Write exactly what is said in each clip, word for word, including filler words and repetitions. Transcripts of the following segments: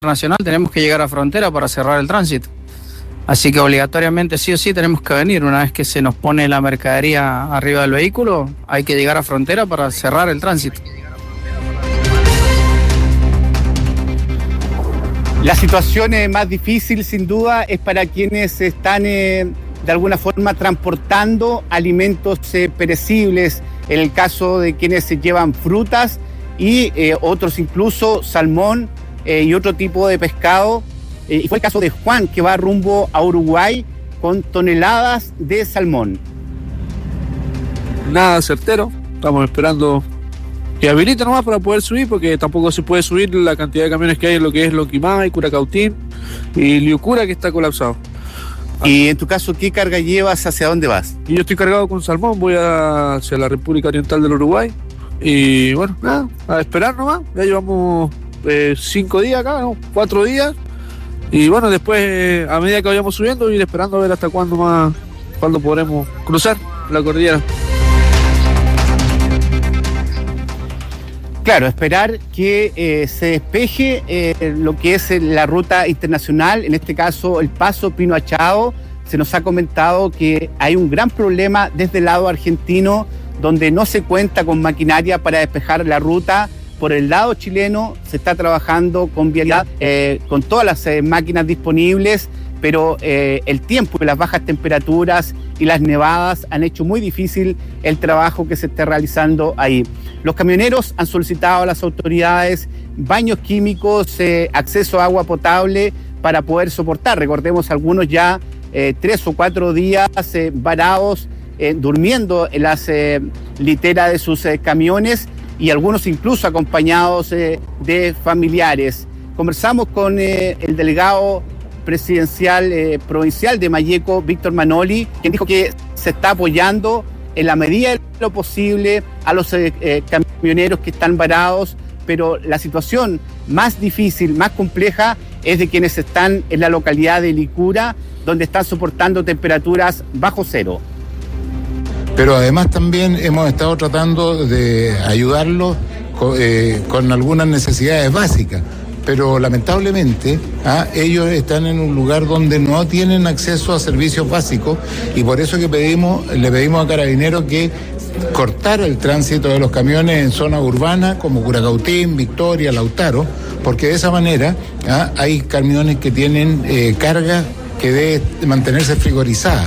internacional tenemos que llegar a frontera para cerrar el tránsito. Así que obligatoriamente sí o sí tenemos que venir. Una vez que se nos pone la mercadería arriba del vehículo, hay que llegar a frontera para cerrar el tránsito. La situación eh, más difícil, sin duda, es para quienes están eh, de alguna forma transportando alimentos eh, perecibles, en el caso de quienes se llevan frutas y eh, otros incluso salmón eh, y otro tipo de pescado. Eh, y fue el caso de Juan, que va rumbo a Uruguay con toneladas de salmón. Nada certero, estamos esperando que habilite nomás para poder subir, porque tampoco se puede subir la cantidad de camiones que hay en lo que es Lonquimay, Curacautín y Liucura, que está colapsado. Y en tu caso, ¿qué carga llevas? ¿Hacia dónde vas? Y yo estoy cargado con salmón, voy a, hacia la República Oriental del Uruguay. Y bueno, nada, a esperar nomás. Ya llevamos eh, cinco días acá, ¿no? Cuatro días. Y bueno, después, eh, a medida que vayamos subiendo, ir esperando a ver hasta cuándo más, cuándo podremos cruzar la cordillera. Claro, esperar que eh, se despeje eh, lo que es la ruta internacional, en este caso el paso Pino Achao. Se nos ha comentado que hay un gran problema desde el lado argentino, donde no se cuenta con maquinaria para despejar la ruta. Por el lado chileno se está trabajando con vialidad, eh, con todas las eh, máquinas disponibles, pero eh, el tiempo, las bajas temperaturas y las nevadas han hecho muy difícil el trabajo que se está realizando ahí. Los camioneros han solicitado a las autoridades baños químicos, eh, acceso a agua potable para poder soportar. Recordemos, algunos ya eh, tres o cuatro días eh, varados, eh, durmiendo en las eh, literas de sus eh, camiones, y algunos incluso acompañados eh, de familiares. Conversamos con eh, el delegado presidencial eh, provincial de Malleco, Víctor Manoli, quien dijo que se está apoyando en la medida de lo posible a los eh, eh, camioneros que están varados, pero la situación más difícil, más compleja, es de quienes están en la localidad de Licura, donde están soportando temperaturas bajo cero. Pero además también hemos estado tratando de ayudarlos con, eh, con algunas necesidades básicas. Pero lamentablemente ¿ah? ellos están en un lugar donde no tienen acceso a servicios básicos, y por eso que pedimos, le pedimos a Carabineros que cortara el tránsito de los camiones en zonas urbanas como Curacautín, Victoria, Lautaro, porque de esa manera ¿ah? hay camiones que tienen eh, carga que debe mantenerse frigorizada.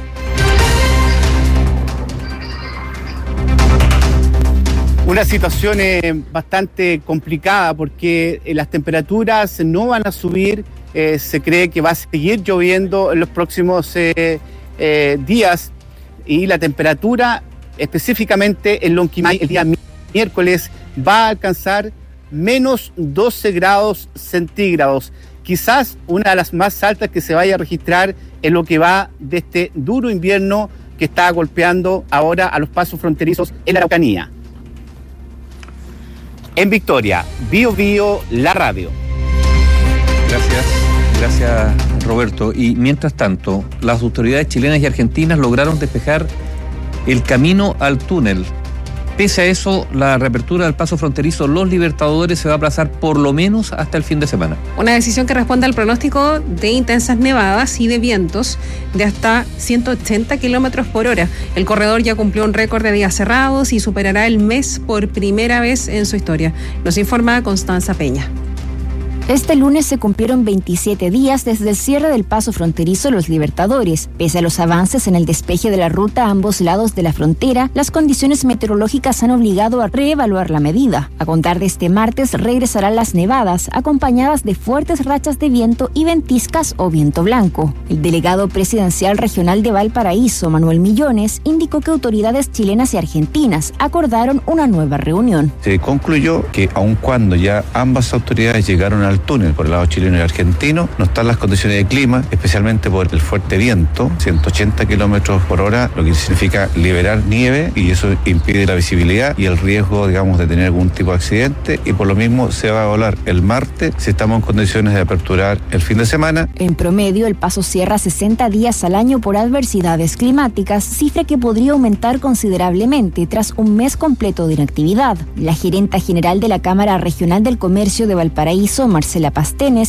Una situación eh, bastante complicada, porque eh, las temperaturas no van a subir, eh, se cree que va a seguir lloviendo en los próximos eh, eh, días, y la temperatura específicamente en Lonquimay el día miércoles va a alcanzar menos doce grados centígrados, quizás una de las más altas que se vaya a registrar en lo que va de este duro invierno que está golpeando ahora a los pasos fronterizos en la Araucanía. En Victoria, Bio Bio, la radio. Gracias, gracias Roberto. Y mientras tanto, las autoridades chilenas y argentinas lograron despejar el camino al túnel. Pese a eso, la reapertura del paso fronterizo Los Libertadores se va a aplazar por lo menos hasta el fin de semana. Una decisión que responde al pronóstico de intensas nevadas y de vientos de hasta ciento ochenta kilómetros por hora. El corredor ya cumplió un récord de días cerrados y superará el mes por primera vez en su historia. Nos informa Constanza Peña. Este lunes se cumplieron veintisiete días desde el cierre del paso fronterizo Los Libertadores. Pese a los avances en el despeje de la ruta a ambos lados de la frontera, las condiciones meteorológicas han obligado a reevaluar la medida. A contar de este martes regresarán las nevadas, acompañadas de fuertes rachas de viento y ventiscas o viento blanco. El delegado presidencial regional de Valparaíso, Manuel Millones, indicó que autoridades chilenas y argentinas acordaron una nueva reunión. Se concluyó que aun cuando ya ambas autoridades llegaron al túnel por el lado chileno y argentino, no están las condiciones de clima, especialmente por el fuerte viento, ciento ochenta kilómetros por hora, lo que significa liberar nieve, y eso impide la visibilidad y el riesgo, digamos, de tener algún tipo de accidente, y por lo mismo se va a evaluar el martes si estamos en condiciones de aperturar el fin de semana. En promedio, el paso cierra sesenta días al año por adversidades climáticas, cifra que podría aumentar considerablemente tras un mes completo de inactividad. La gerenta general de la Cámara Regional del Comercio de Valparaíso, Marcela Marcela Pastenes,